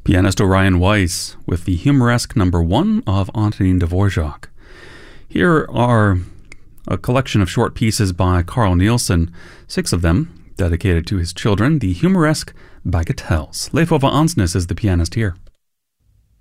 Pianist Orion Weiss with the humoresque number 1 of Antonin Dvorak. Here are a collection of short pieces by Carl Nielsen, 6 of them dedicated to his children, the humoresque bagatelles. Leif Ove Ansnes is the pianist here.